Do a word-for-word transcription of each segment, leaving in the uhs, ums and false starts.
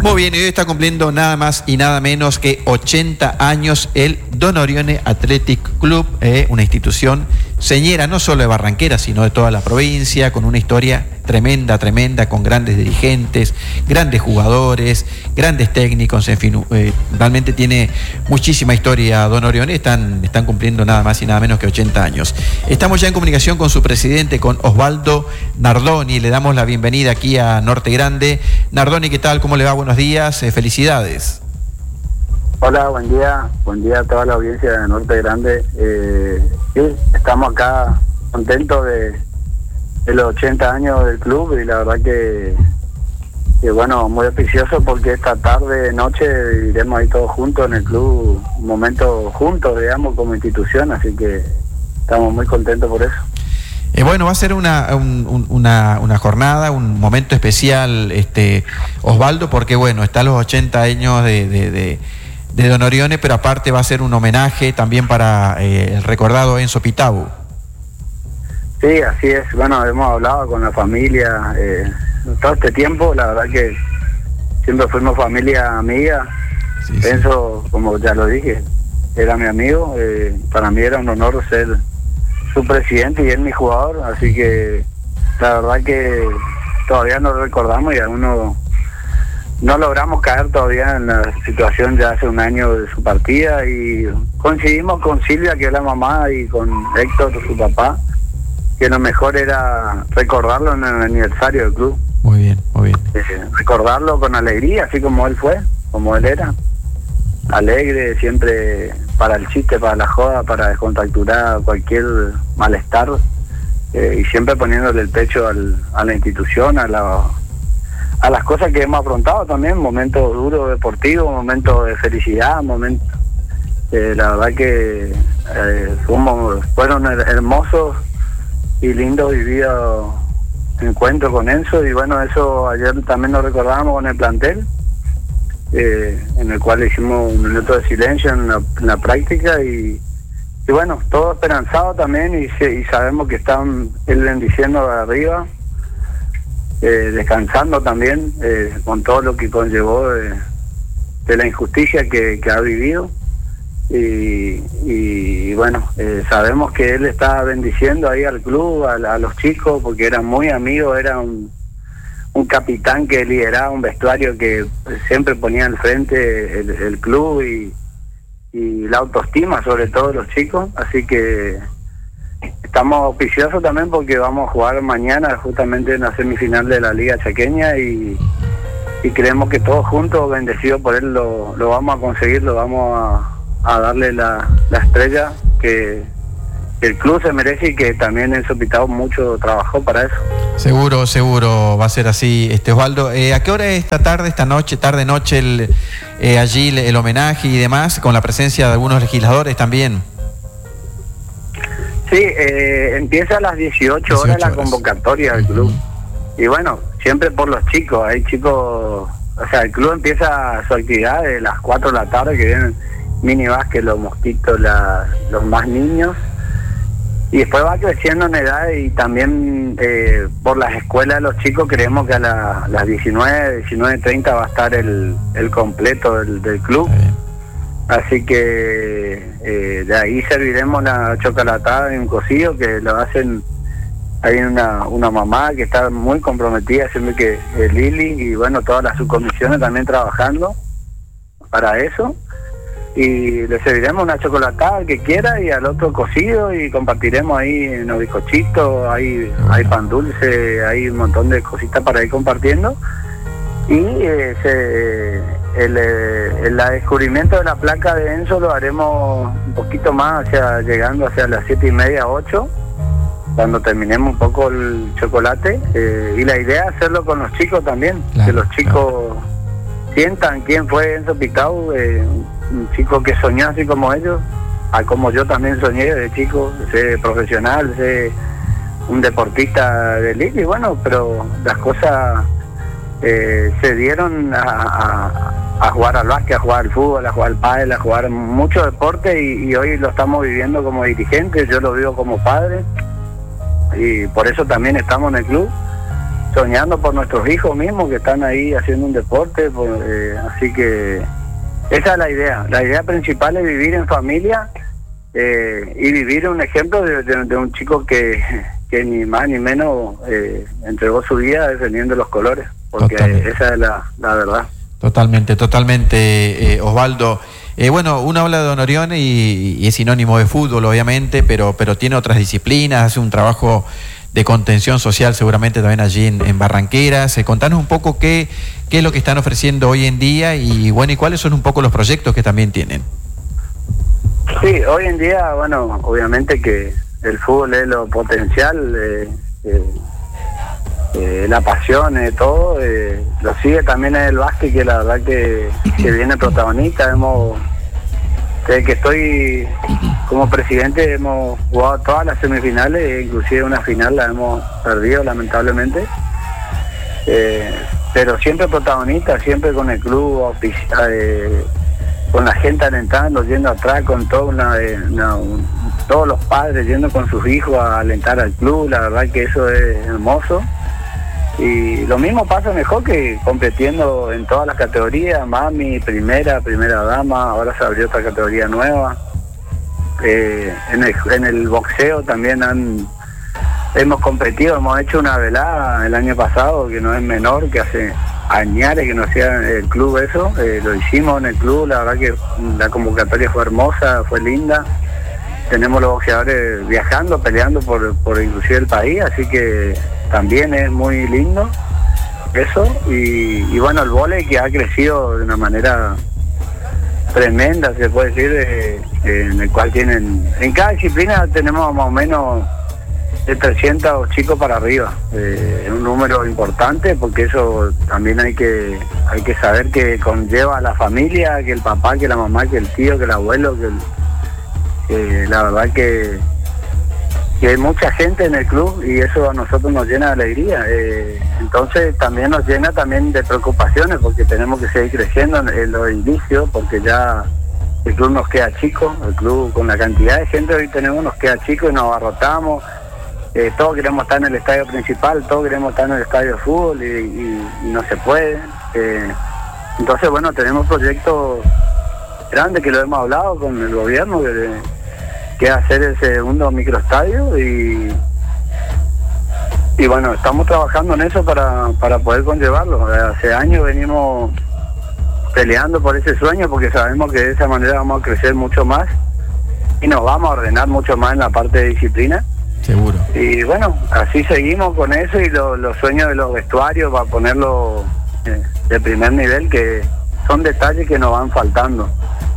Muy bien, y hoy está cumpliendo nada más y nada menos que ochenta años el Don Orione Athletic Club, eh, una institución señera no solo de Barranquera, sino de toda la provincia, con una historia tremenda, tremenda, con grandes dirigentes, grandes jugadores, grandes técnicos, en fin, eh, realmente tiene muchísima historia Don Orione, están, están cumpliendo nada más y nada menos que ochenta años. Estamos ya en comunicación con su presidente, con Osvaldo Nardoni, le damos la bienvenida aquí a Norte Grande. Nardoni, ¿qué tal? ¿Cómo le va? Buenos días, eh, felicidades. Hola, buen día, buen día a toda la audiencia de Norte Grande. Eh, sí, estamos acá contentos de, de los ochenta años del club y la verdad que, que bueno, muy auspicioso porque esta tarde, noche iremos ahí todos juntos en el club, un momento juntos, digamos, como institución, así que estamos muy contentos por eso. Eh, bueno, va a ser una, un, una, una jornada, un momento especial, este Osvaldo, porque bueno, están los ochenta años de, de, de, de Don Orione, pero aparte va a ser un homenaje también para eh, el recordado Enzo Pitau. Sí, así es. Bueno, hemos hablado con la familia eh, todo este tiempo, la verdad que siempre fuimos familia amiga. Sí, Enzo, sí. Como ya lo dije, era mi amigo, eh, para mí era un honor ser su presidente y él mi jugador, así que la verdad que todavía no lo recordamos y aún no, no logramos caer todavía en la situación ya hace un año de su partida y coincidimos con Silvia, que es la mamá, y con Héctor, su papá, que lo mejor era recordarlo en el aniversario del club. Muy bien, muy bien. Eh, recordarlo con alegría, así como él fue, como él era. Alegre, siempre para el chiste, para la joda, para descontracturar cualquier malestar, eh, y siempre poniéndole el pecho al, a la institución, a, la, a las cosas que hemos afrontado también, momentos duros deportivos, momentos de felicidad, momentos, eh, la verdad que eh, fuimos, fueron hermosos y lindos vividos encuentros con Enzo, y bueno, eso ayer también lo recordábamos con el plantel. Eh, en el cual hicimos un minuto de silencio en la, en la práctica y, y bueno, todo esperanzado también y, y sabemos que están él bendiciendo de arriba, eh, descansando también eh, con todo lo que conllevó de, de la injusticia que, que ha vivido y, y, y bueno, eh, sabemos que él está bendiciendo ahí al club, a, a los chicos, porque eran muy amigos, era un un capitán que lideraba un vestuario que siempre ponía al frente el, el club y, y la autoestima sobre todo de los chicos, así que estamos auspiciosos también porque vamos a jugar mañana justamente en la semifinal de la Liga Chaqueña y, y creemos que todos juntos, bendecidos por él, lo, lo vamos a conseguir, lo vamos a, a darle la, la estrella que el club se merece y que también Enzo Pitau mucho trabajó para eso. Seguro, seguro va a ser así, este Osvaldo. Eh, ¿A qué hora es esta tarde, esta noche, tarde, noche, el, eh, allí el, el homenaje y demás, con la presencia de algunos legisladores también? Sí, eh, empieza a las dieciocho horas la convocatoria del club. Uh-huh. Y bueno, siempre por los chicos, hay chicos, o sea, el club empieza su actividad de las cuatro de la tarde, que vienen mini básquet, los mosquitos, la, los más niños. Y después va creciendo en edad y también eh, por las escuelas de los chicos creemos que a la, las diecinueve, diecinueve treinta va a estar el, el completo del, del club. Así que eh, de ahí serviremos la chocolatada y un cocido que lo hacen, hay una, una mamá que está muy comprometida, siempre que eh, Lili y bueno, todas las subcomisiones también trabajando para eso. Y le serviremos una chocolatada al que quiera y al otro cocido y compartiremos ahí unos bizcochitos, hay, hay pan dulce, hay un montón de cositas para ir compartiendo y eh, se, el, el, el descubrimiento de la placa de Enzo lo haremos un poquito más, hacia llegando hacia las siete y media, ocho, cuando terminemos un poco el chocolate, eh, y la idea es hacerlo con los chicos también, claro, que los chicos claro. sientan quién fue Enzo Pitau, eh, un chico que soñó así como ellos, a como yo también soñé de chico, sé profesional, sé un deportista de élite, y bueno, pero las cosas eh, se dieron a, a, a jugar al básquet, a jugar al fútbol, a jugar al pádel, a jugar mucho deporte y, y hoy lo estamos viviendo como dirigentes, yo lo vivo como padre y por eso también estamos en el club. soñando por nuestros hijos mismos que están ahí haciendo un deporte, por, eh, así que esa es la idea. La idea principal es vivir en familia eh, y vivir un ejemplo de, de, de un chico que, que ni más ni menos eh, entregó su vida defendiendo los colores, porque totalmente. Esa es la, la verdad. Totalmente, totalmente, eh, Osvaldo. Eh, bueno, uno habla de Don Orione y, y es sinónimo de fútbol, obviamente, pero, pero tiene otras disciplinas, hace un trabajo de contención social seguramente también allí en, en Barranqueras. Eh, contanos un poco qué, qué es lo que están ofreciendo hoy en día y bueno, y cuáles son un poco los proyectos que también tienen. Sí, hoy en día, bueno, obviamente que el fútbol es lo potencial, eh, eh, eh, la pasión, eh, todo, eh, lo sigue también el básquet, que la verdad que, que viene protagonista. Hemos, desde que estoy como presidente hemos jugado todas las semifinales, inclusive una final la hemos perdido lamentablemente, eh, pero siempre protagonista, siempre con el club, eh, con la gente alentando, yendo atrás, con todo una, una, un, todos los padres yendo con sus hijos a alentar al club. La verdad que eso es hermoso. Y lo mismo pasa en el hockey, compitiendo en todas las categorías, mami, primera, primera dama, ahora se abrió otra categoría nueva. Eh, en, el, en el boxeo también han hemos competido, hemos hecho una velada el año pasado, que no es menor, que hace añares que no hacía el club eso, eh, lo hicimos en el club, la verdad que la convocatoria fue hermosa, fue linda. Tenemos los boxeadores viajando, peleando por, por inclusive el país, así que también es muy lindo eso. Y, y bueno, el vóley que ha crecido de una manera tremenda, se puede decir, eh, eh, en el cual tienen, en cada disciplina tenemos más o menos de trescientos chicos para arriba, eh, es un número importante, porque eso también hay que hay que saber que conlleva a la familia, que el papá, que la mamá, que el tío, que el abuelo, que el Eh, la verdad que, que hay mucha gente en el club y eso a nosotros nos llena de alegría. Eh, entonces también nos llena también de preocupaciones, porque tenemos que seguir creciendo en, en los inicios, porque ya el club nos queda chico, el club con la cantidad de gente que hoy tenemos nos queda chico y nos abarrotamos. Eh, todos queremos estar en el estadio principal, todos queremos estar en el estadio de fútbol y, y, y no se puede. Eh, entonces bueno, tenemos proyectos grande que lo hemos hablado con el gobierno, que, que hacer el segundo microestadio y y bueno, estamos trabajando en eso para, para poder conllevarlo. Hace años venimos peleando por ese sueño, porque sabemos que de esa manera vamos a crecer mucho más y nos vamos a ordenar mucho más en la parte de disciplina. Seguro. Y bueno, así seguimos con eso y lo, los sueños de los vestuarios para ponerlo eh, de primer nivel, que son detalles que nos van faltando.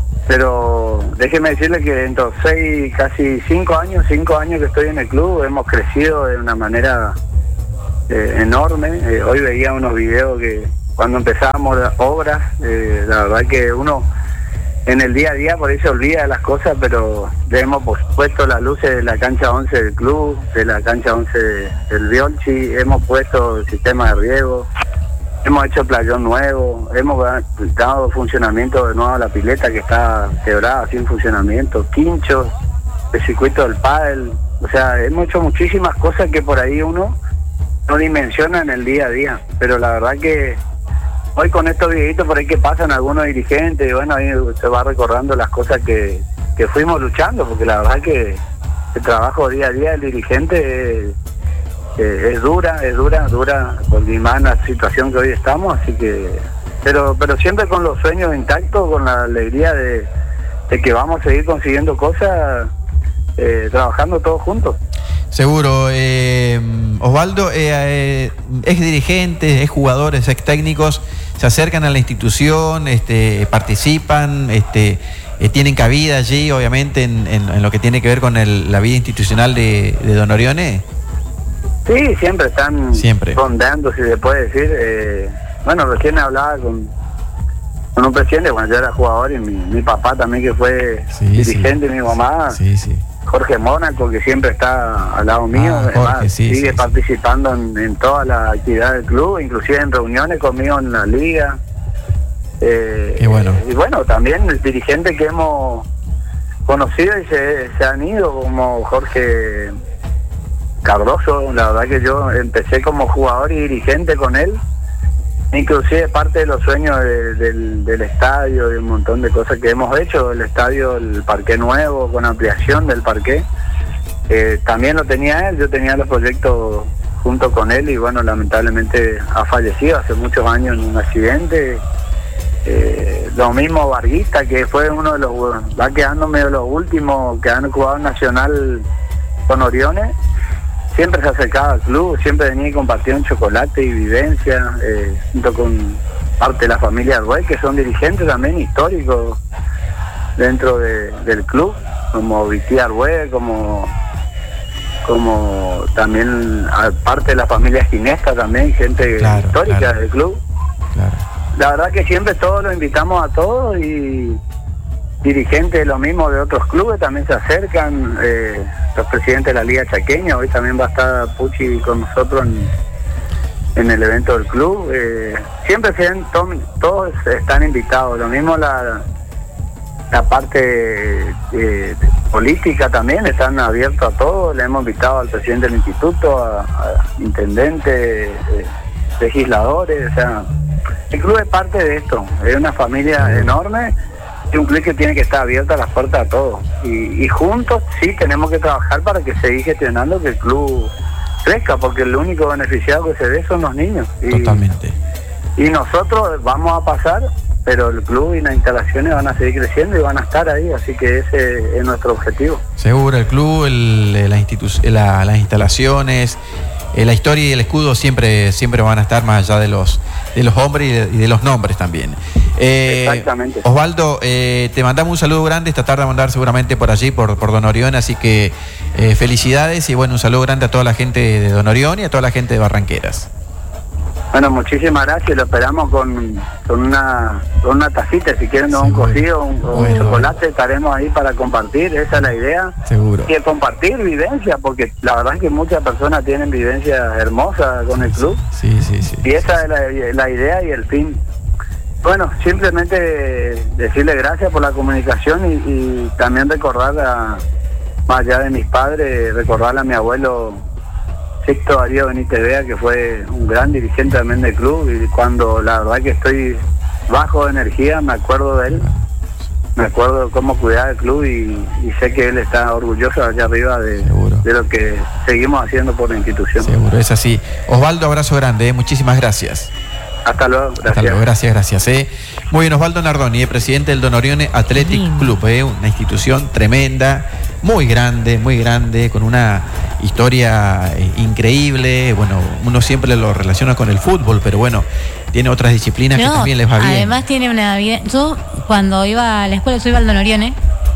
Pero déjeme decirle que en los seis, casi cinco años, cinco años que estoy en el club, hemos crecido de una manera eh, enorme. Eh, hoy veía unos videos que cuando empezábamos las obras, eh, la verdad que uno en el día a día por ahí se olvida de las cosas, pero le hemos puesto las luces de la cancha once del club, de la cancha once del Biolchi, hemos puesto el sistema de riego, hemos hecho playón nuevo, hemos dado funcionamiento de nuevo a la pileta que está quebrada, sin funcionamiento, quinchos, el circuito del pádel. O sea, hemos hecho muchísimas cosas que por ahí uno no dimensiona en el día a día, pero la verdad que hoy con estos videitos por ahí que pasan algunos dirigentes, y bueno, ahí se va recordando las cosas que, que fuimos luchando, porque la verdad que el trabajo día a día del dirigente es, Eh, es dura, es dura, dura, por mi mala situación que hoy estamos, así que, pero pero siempre con los sueños intactos, con la alegría de, de que vamos a seguir consiguiendo cosas, eh, trabajando todos juntos. Seguro. eh, Osvaldo, eh, eh, ex dirigentes, ex jugadores, ex técnicos, se acercan a la institución, este, participan, este, eh, tienen cabida allí, obviamente, en, en, en lo que tiene que ver con el, la vida institucional de, de Don Orione. Sí, siempre están siempre. rondando, si se puede decir. Eh, bueno, recién hablaba con, con un presidente cuando yo era jugador, y mi, mi papá también, que fue sí, dirigente, sí. Mi mamá, sí, sí. Jorge Mónaco, que siempre está al lado mío, ah, además Jorge, sí, sigue sí, participando sí. En, en toda la actividad del club, inclusive en reuniones conmigo en la liga. Eh, Qué bueno. Y bueno, también el dirigente que hemos conocido y se, se han ido, como Jorge Cardoso. La verdad que yo empecé como jugador y dirigente con él, inclusive parte de los sueños de, del, del estadio, de un montón de cosas que hemos hecho, el estadio, el parqué nuevo, con ampliación del parqué, eh, también lo tenía él, yo tenía los proyectos junto con él y bueno, lamentablemente ha fallecido hace muchos años en un accidente. Eh, lo mismo Varguista, que fue uno de los, va quedando medio los últimos que han jugado Nacional con Oriones, siempre se acercaba al club, siempre venía y compartía un chocolate y vivencia, eh, junto con parte de la familia Arbuey, que son dirigentes también históricos dentro de, del club, como Viti Arbuey, como como también parte de la familia Ginesta también, gente claro, histórica claro. del club. Claro. La verdad que siempre todos los invitamos a todos y dirigentes lo mismo de otros clubes también se acercan, eh, los presidentes de la Liga Chaqueña, hoy también va a estar Pucci con nosotros en, en el evento del club, eh, siempre se ven, to, todos están invitados, lo mismo la la parte eh, política también, están abiertos a todos, le hemos invitado al presidente del instituto, a, a intendentes, eh, legisladores, o sea, el club es parte de esto, es una familia enorme, es un club que tiene que estar abierto a las puertas a todos, y, y juntos sí tenemos que trabajar para que seguir gestionando que el club crezca, porque el único beneficiado que se ve son los niños. Y, Totalmente. Y nosotros vamos a pasar, pero el club y las instalaciones van a seguir creciendo y van a estar ahí, así que ese es nuestro objetivo. Seguro, el club, el, la institu- la, las instalaciones, eh, la historia y el escudo siempre siempre van a estar más allá de los de los hombres y de, y de los nombres también. Eh, Exactamente. Osvaldo, eh, te mandamos un saludo grande, esta tarde a mandar seguramente por allí, por, por Don Orión, así que eh, felicidades y bueno, un saludo grande a toda la gente de Don Orión y a toda la gente de Barranqueras. Bueno, muchísimas gracias, lo esperamos con, con una con una tacita, si quieren un cocido, un, bueno, un chocolate, estaremos ahí para compartir, esa es la idea. Seguro. Y compartir vivencia, porque la verdad es que muchas personas tienen vivencias hermosas con el club. Sí, sí, sí. Y esa es la, la idea y el fin. Bueno, simplemente decirle gracias por la comunicación y, y también recordar, a, más allá de mis padres, recordarle a mi abuelo Sixto Darío Benítez Vea, que fue un gran dirigente también del club, y cuando la verdad que estoy bajo de energía me acuerdo de él, me acuerdo de cómo cuidaba el club y, y sé que él está orgulloso allá arriba de, de lo que seguimos haciendo por la institución. Seguro, es así. Osvaldo, abrazo grande, ¿eh? Muchísimas gracias. Hasta luego, gracias. Hasta luego, gracias, gracias. ¿eh? Muy bien, Osvaldo Nardoni, eh, presidente del Don Orione Athletic mm. Club, eh, una institución tremenda, muy grande, muy grande, con una historia eh, increíble. Bueno, uno siempre lo relaciona con el fútbol, pero bueno, tiene otras disciplinas no, que también les va bien. Además tiene una vida. Yo cuando iba a la escuela, yo iba al Don Orione,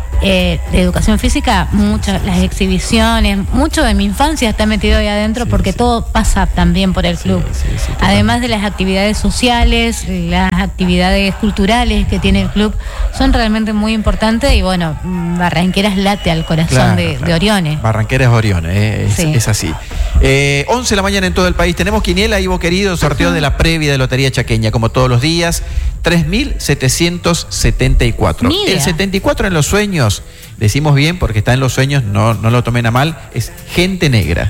eh, de educación física, muchas las exhibiciones, mucho de mi infancia está metido ahí adentro, sí, porque sí. todo pasa también por el club. Sí, sí, sí, además de las actividades sociales, las actividades culturales que tiene el club, son realmente muy importantes y bueno, Barranqueras late al corazón claro, de, claro. de Orione. Barranqueras Orione, eh, es, sí. es así. Eh, once de la mañana en todo el país. Tenemos quiniela, Ivo querido, sorteo uh-huh. de la previa de Lotería Chaqueña, como todos los días, tres mil setecientos setenta y cuatro. El setenta y cuatro en los sueños, decimos bien porque está en los sueños, no, no lo tomen a mal, es gente negra.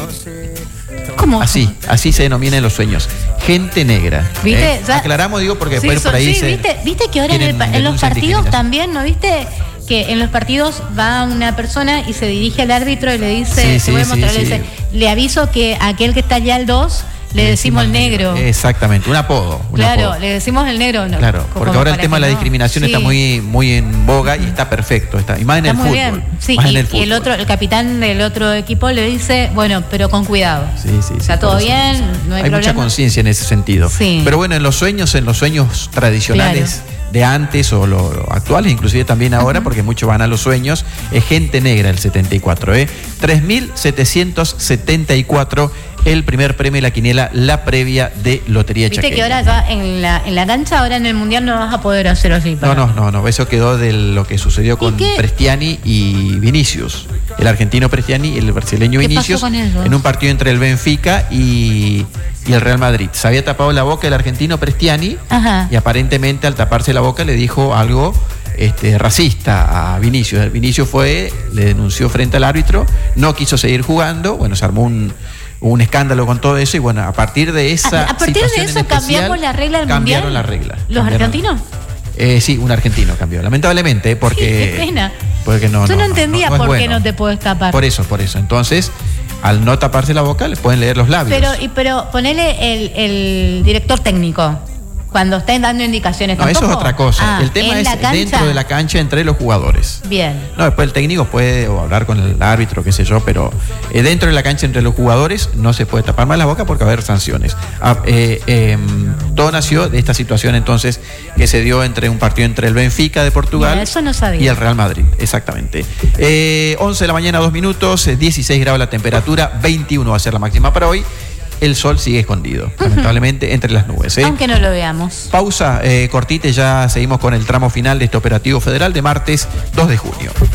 ¿Cómo? Así, así se denomina en los sueños, gente negra. ¿Viste? ¿Eh? Ya, aclaramos, digo, porque sí, después por ahí sí, se... ¿viste? ¿Viste que ahora en, el, en los partidos también, ¿no viste? Que en los partidos va una persona y se dirige al árbitro y le dice, sí, sí, sí, mostrar, sí, le, dice sí. le aviso que aquel que está allá al dos le, le decimos el negro. Exactamente, un apodo. Un claro, apodo. le decimos el negro. No, claro, porque ahora el tema de la discriminación no. está sí. muy muy en boga y está perfecto, está, y más en está el muy fútbol. Bien. Sí, más y, en el, y el otro, el capitán del otro equipo le dice, bueno, pero con cuidado. Sí, sí, o sea, sí, todo bien, no hay, hay problema. Mucha conciencia en ese sentido. Sí. Pero bueno, en los sueños, en los sueños tradicionales. Claro. De antes o los lo actuales, inclusive también ahora, uh-huh. porque muchos van a los sueños, es gente negra el setenta y cuatro, ¿eh? tres mil setecientos setenta y cuatro, el primer premio de la quiniela, la previa de Lotería Chaqueña. Viste que ahora ya en la, en la cancha, ahora en el Mundial no vas a poder hacer así. Para... No, no, no, no, eso quedó de lo que sucedió con Prestiani y Vinicius. El argentino Prestiani y el brasileño Vinicius, en un partido entre el Benfica y... y el Real Madrid. Se había tapado la boca el argentino Prestiani. Ajá. Y aparentemente al taparse la boca le dijo algo este, racista a Vinicius. Vinicius fue, le denunció frente al árbitro, no quiso seguir jugando, bueno, se armó un, un escándalo con todo eso y bueno, a partir de esa A, a partir de eso especial, cambiamos la regla del cambiaron mundial. la regla. ¿Los cambiaron. argentinos? Eh, sí, un argentino cambió, lamentablemente, porque... Sí, qué pena. Porque no, Yo no, no entendía no, no es por qué bueno. no te puedes tapar. Por eso, por eso. Entonces, al no taparse la boca, le pueden leer los labios. Pero, y, pero ponele el, el director técnico, cuando estén dando indicaciones. No, ¿tampoco? eso es otra cosa. Ah, el tema ¿en es la cancha? dentro de la cancha entre los jugadores. Bien. No, después el técnico puede o hablar con el árbitro, qué sé yo, pero eh, dentro de la cancha entre los jugadores no se puede tapar más la boca porque va a haber sanciones. Ah, eh, eh, todo nació de esta situación entonces que se dio entre un partido entre el Benfica de Portugal Mira, eso no sabía. y el Real Madrid, exactamente. Eh, once de la mañana, dos minutos, eh, dieciséis grados la temperatura, veintiuno va a ser la máxima para hoy. El sol sigue escondido, uh-huh. lamentablemente, entre las nubes. ¿eh? Aunque no lo veamos. Pausa, eh, cortita, ya seguimos con el tramo final de este operativo federal de martes dos de junio.